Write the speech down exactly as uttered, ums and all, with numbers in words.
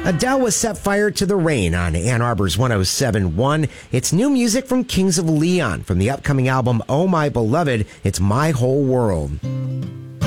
Adele was Set Fire to the Rain on Ann Arbor's one oh seven point one. It's new music from Kings of Leon from the upcoming album Oh My Beloved, It's My Whole World.